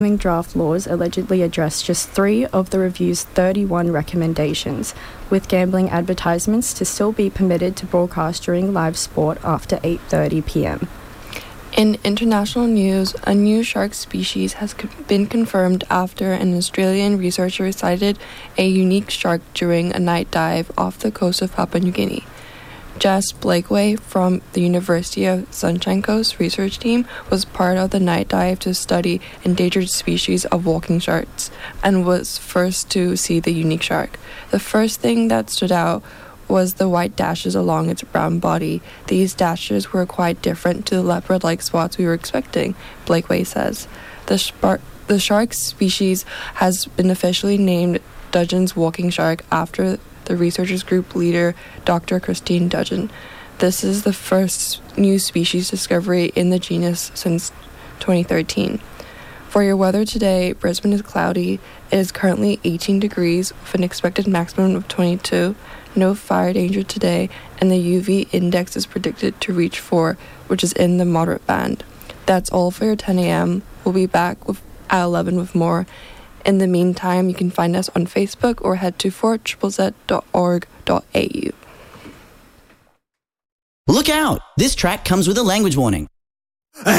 Draft laws allegedly address just 3 of the review's 31 recommendations, with gambling advertisements to still be permitted to broadcast during live sport after 8:30 p.m. In international news, a new shark species has been confirmed after an Australian researcher sighted a unique shark during a night dive off the coast of Papua New Guinea. Jess Blakeway from the University of Sunshine Coast research team was part of the night dive to study endangered species of walking sharks and was first to see the unique shark. The first thing that stood out was the white dashes along its brown body. These dashes were quite different to the leopard-like spots we were expecting, Blakeway says. The shark species has been officially named Dudgeon's walking shark after the researchers group leader, Dr. Christine Dudgeon. This is the first new species discovery in the genus since 2013. For your weather today, Brisbane is cloudy. It is currently 18 degrees with an expected maximum of 22. No fire danger today, and the UV index is predicted to reach 4, which is in the moderate band. That's all for your 10 a.m. We'll be back at 11 with more. In the meantime, you can find us on Facebook or head to 4ZZZ.org.au. Look out! This track comes with a language warning.